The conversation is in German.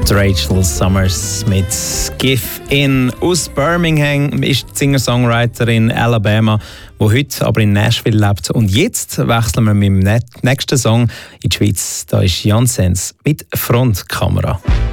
Rachel Summers mit Give In. Aus Birmingham ist die Singer-Songwriterin Alabama, die heute aber in Nashville lebt. Und jetzt wechseln wir mit dem nächsten Song in die Schweiz. Da ist Janssens mit Frontkamera.